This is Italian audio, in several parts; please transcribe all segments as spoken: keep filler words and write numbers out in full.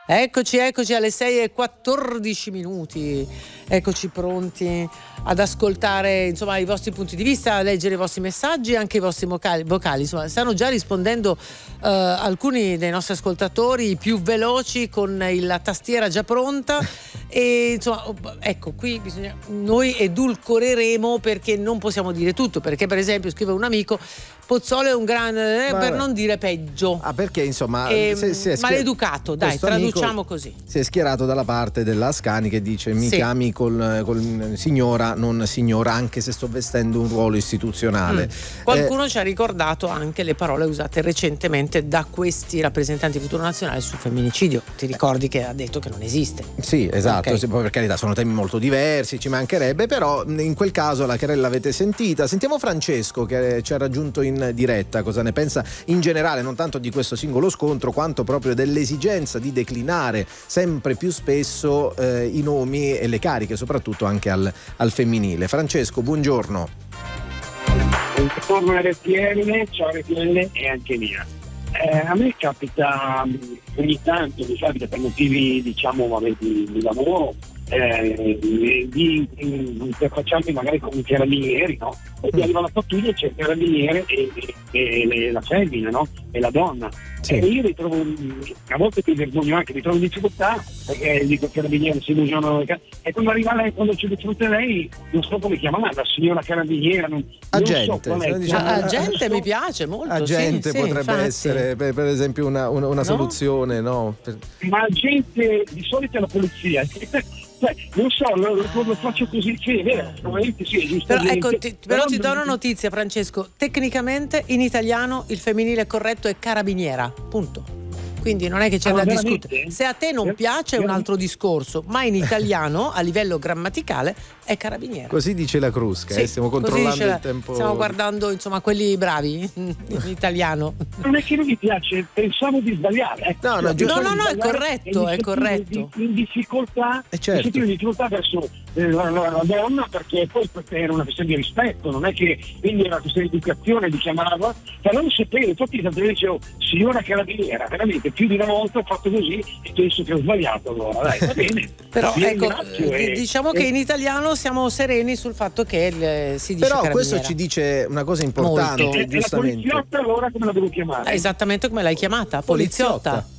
Eccoci, eccoci alle sei e quattordici minuti. Eccoci pronti ad ascoltare, insomma, i vostri punti di vista, a leggere i vostri messaggi e anche i vostri vocali. vocali. Insomma, stanno già rispondendo uh, alcuni dei nostri ascoltatori, i più veloci, con il, la tastiera già pronta. E insomma, ecco, qui bisogna, noi edulcoreremo, perché non possiamo dire tutto, perché per esempio scrive un amico: Pozzolo è un gran, eh, per non dire peggio. Ah, perché insomma e, se, se schier- maleducato, dai, traduciamo così. Si è schierato dalla parte della Ascani, che dice: mi sì. chiami col, col signora, non signora, anche se sto vestendo un ruolo istituzionale. Mm. Qualcuno eh, ci ha ricordato anche le parole usate recentemente da questi rappresentanti di Futuro Nazionale sul femminicidio. Ti ricordi che ha detto che non esiste? Sì, esatto, okay. sì, per carità sono temi molto diversi, ci mancherebbe, però in quel caso la querela l'avete sentita. Sentiamo Francesco, che ci ha raggiunto in diretta, cosa ne pensa in generale, non tanto di questo singolo scontro quanto proprio dell'esigenza di declinare sempre più spesso eh, i nomi e le cariche, soprattutto anche al, al femminile. Francesco, buongiorno. Buongiorno R T L, ciao R T L e anche mia. Eh, a me capita ogni tanto, mi capita per motivi diciamo vabbè, di, di lavoro, eh, di, di interfacciarmi magari con i carabinieri, no? E ti arriva la pattuglia e c'è il carabiniere e, e, e la femmina, no? E la donna. Sì. E io mi trovo, a volte ti vergogno anche, mi trovo in difficoltà, perché dico carabiniere si illusionano, e quando arriva lei, quando c'è di fronte a lei, non so come chiamarla, la signora carabiniera, non, agente, non so qual è. Diciamo, ah, agente mi piace molto. Agente sì, potrebbe sì, essere per, per esempio una, una, una no? soluzione, no? Per... Ma agente di solito è la polizia. Cioè, non so, lo, lo, lo faccio così, sì, è vero, probabilmente sì, giustamente. Però, ecco, ti, però ti do una notizia, Francesco. Tecnicamente in italiano il femminile corretto è carabiniera, punto. Quindi non è che c'è ah, da veramente? discutere. Se a te non piace è un altro discorso, ma in italiano a livello grammaticale è carabiniera. Così dice la Crusca, sì, eh? Stiamo controllando la, il tempo. Stiamo guardando insomma quelli bravi in italiano. Non è che non mi piace, pensavo di sbagliare. Ecco, no, no, no, no, no, è corretto, è corretto. Di, in difficoltà, eh certo. in difficoltà verso eh, la, la, la donna, perché poi era una questione di rispetto, non è che quindi era una questione di educazione, di chiamarla, però non sapevo, infatti sempre dicevo signora carabiniera, veramente più di una volta ho fatto così e penso che ho sbagliato, allora dai, va bene. Però ecco, e, diciamo e, che in italiano siamo sereni sul fatto che il, si dice però carabiniera. Questo ci dice una cosa importante. Molto. e, e la poliziotta allora come la devo chiamare? Eh, esattamente come l'hai chiamata, poliziotta. poliziotta.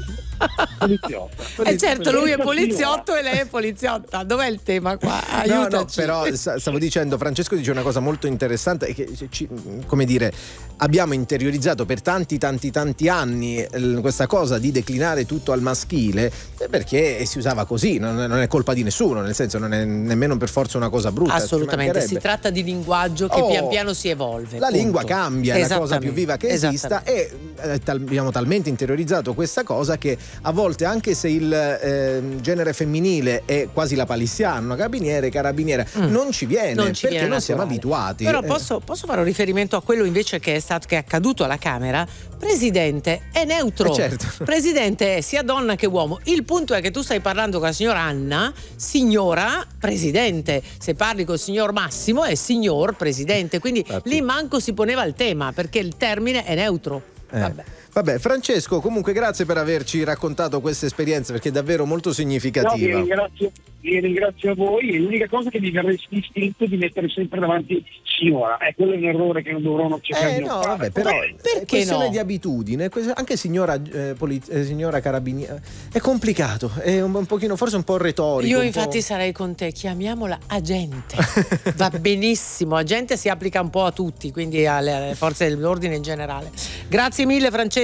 Poliziotta. Eh certo, lui è poliziotto e lei è poliziotta. Dov'è il tema qua? Aiutaci. No, no, però stavo dicendo, Francesco dice una cosa molto interessante, che ci, come dire, abbiamo interiorizzato per tanti tanti tanti anni questa cosa di declinare tutto al maschile, perché si usava così, non è colpa di nessuno, nel senso non è nemmeno per forza una cosa brutta. Assolutamente, si tratta di linguaggio che oh, pian piano si evolve. La punto. lingua cambia, è la cosa più viva che esista, e eh, tal, abbiamo talmente interiorizzato questa cosa che a volte, anche se il eh, genere femminile è quasi la palissiana, una carabiniere, carabiniera, mm. non ci viene, non ci perché viene non naturale. Siamo abituati. Però posso, posso fare un riferimento a quello invece che è stato che è accaduto alla Camera? Presidente è neutro. Eh certo. Presidente è sia donna che uomo. Il punto è che tu stai parlando con la signora Anna, signora presidente. Se parli col signor Massimo è signor presidente. Quindi Infatti. lì manco si poneva il tema, perché il termine è neutro. Eh. Vabbè. Vabbè, Francesco, comunque grazie per averci raccontato questa esperienza, perché è davvero molto significativa. No, vi ringrazio, vi ringrazio a voi, e l'unica cosa che mi verresti istinto è di mettere sempre davanti signora, eh, quello è un errore che non dovrò cercare eh, di no, fare. vabbè, però Beh, perché è questione no? di abitudine, anche signora eh, poliz- eh, signora carabiniera è complicato, è un, un pochino, forse un po' retorico. Io infatti po'... sarei con te, chiamiamola agente. Va benissimo, agente si applica un po' a tutti, quindi alle, alle forze dell'ordine in generale. Grazie mille Francesco.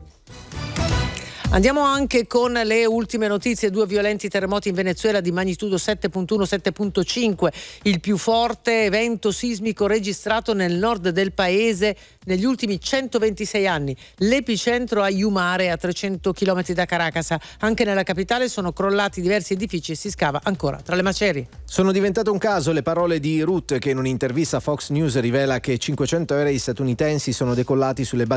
Andiamo anche con le ultime notizie. Due violenti terremoti in Venezuela di magnitudo sette virgola uno sette virgola cinque, il più forte evento sismico registrato nel nord del paese negli ultimi centoventisei anni. L'epicentro a Yumare, a trecento chilometri da Caracas. Anche nella capitale sono crollati diversi edifici e si scava ancora tra le macerie. Sono diventate un caso le parole di Ruth, che in un'intervista a Fox News rivela che cinquecento aerei statunitensi sono decollati sulle basi